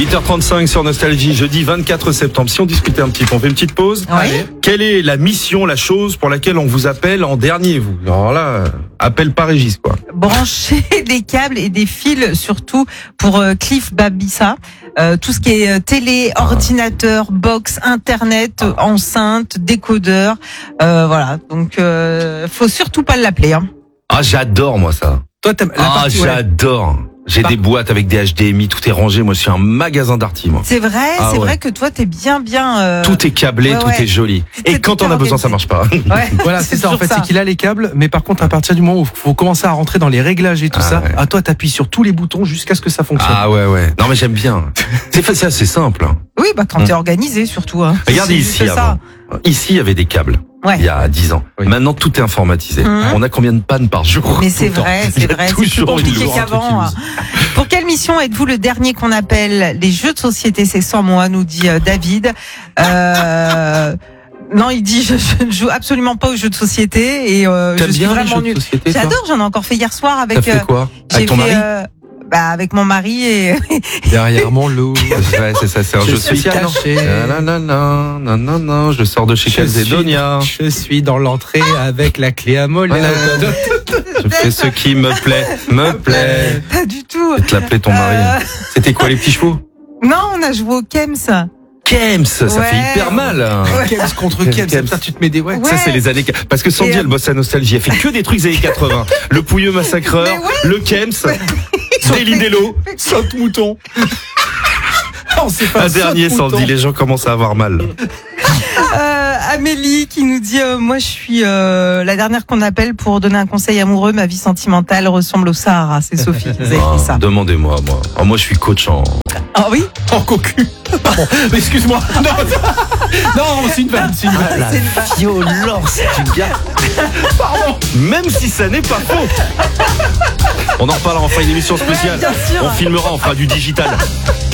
8h35 sur Nostalgie, jeudi 24 septembre. Si on discutait un petit peu, on fait une petite pause. Oui. Quelle est la mission, la chose pour laquelle on vous appelle en dernier, vous? Alors là, appel par Régis, quoi. Brancher des câbles et des fils, surtout pour Cliff Babissa. Tout ce qui est télé, ordinateur, box, internet, enceinte, décodeur. Voilà. Donc, faut surtout pas l'appeler. Hein. Ah, j'adore, moi, ça. Toi, t'aimes la Ah, partie, ouais. j'adore. J'ai des boîtes avec des HDMI, tout est rangé. Moi, je suis un magasin d'arty, moi. C'est vrai, Ah c'est ouais. vrai que toi, t'es bien. Tout est câblé, ouais, tout ouais. est joli. Tout Et est quand tout on a besoin, ça organisé. marche pas. Ouais. Voilà, c'est ça. En toujours fait, c'est qu'il a les câbles, mais par contre, à partir du moment où il faut commencer à rentrer dans les réglages et tout ça, ouais. toi, t'appuies sur tous les boutons jusqu'à ce que ça fonctionne. Ah ouais. Non, mais j'aime bien. C'est assez simple. Hein. Oui, bah quand t'es organisé, surtout. Hein. Regardez C'est ici, juste ça. avant. Ici, il y avait des câbles. Ouais. Il y a 10 ans. Oui. Maintenant, tout est informatisé. Mhm. On a combien de pannes par jour? Mais c'est Tout le temps. vrai, Il c'est y a vrai. C'est plus toujours une compliqué lourde qu'avant. qui Pour quelle mission êtes-vous le dernier qu'on appelle? Les jeux de société, c'est sans moi, nous dit David. Non, il dit je ne joue absolument pas aux jeux de société et je T'aimes suis bien les vraiment jeux de nul. société, toi? J'adore, j'en ai encore fait hier soir avec. T'as fait quoi? j'ai Avec ton fait, mari? Avec mon mari et Derrière mon loup. Ouais, c'est ça, c'est un Je jeu suis social. caché. Non, je sors de chez Calzedonia. Je suis dans l'entrée avec la clé à molette. Je fais ce qui me plaît. pas du tout. Je vais te l'appeler ton mari. C'était quoi, les petits chevaux? Non, on a joué au Kems. Kems, ça Ouais. fait hyper mal. Kems contre Kems. Ça, tu te mets des ouais. Ouais. Ça, c'est les années... Parce que Sandy, Et, elle bosse à Nostalgie. Elle fait que des trucs des années 80. Le Pouilleux Massacreur, Mais ouais. le Kems, Daily Dello, Saute Mouton. Non, c'est pas Un dernier, saute-mouton. Sandy, les gens commencent à avoir mal. Amélie qui nous dit moi je suis la dernière qu'on appelle pour donner un conseil amoureux, ma vie sentimentale ressemble au Sahara. C'est Sophie qui nous a écrit ça. Demandez-moi, moi. Oh, moi, je suis coach en... Ah oui. En cocu. Pardon. Excuse-moi. Non, c'est une vanne. C'est une vanne. La violence du gars. Pardon. Même si ça n'est pas faux. On en reparlera en fin d'émission spéciale. Ouais, bien sûr. On filmera, on fera du digital.